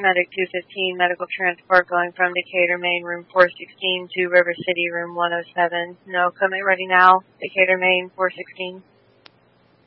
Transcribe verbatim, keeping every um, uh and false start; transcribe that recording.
Medic two fifteen, medical transport going from Decatur, Maine, room four sixteen to River City, room one oh seven. No equipment ready now, Decatur, Maine, four sixteen.